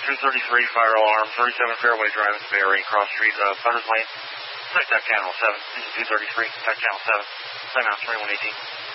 233, fire alarm, 37 Fairway Drive, Bay Area, cross street, Butters Lane. Contact channel 7. This is 233, contact channel 7. Timeout 2118.